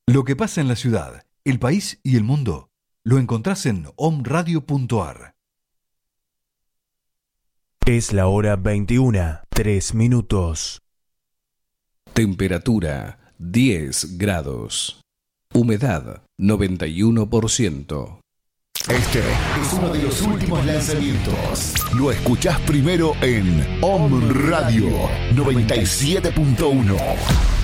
Lo que pasa en la ciudad, el país y el mundo lo encontrás en omradio.ar. Es la hora 21, 3 minutos. Temperatura 10 grados. Humedad 91%. Este es uno de los últimos lanzamientos. Lo escuchás primero en Om Radio 97.1.